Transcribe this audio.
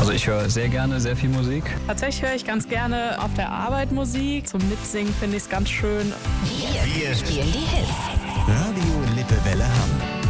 Also ich höre sehr gerne sehr viel Musik. Tatsächlich höre ich ganz gerne auf der Arbeit Musik. Zum Mitsingen finde ich es ganz schön. Wir spielen die Hits. Radio Lippewelle Hamm.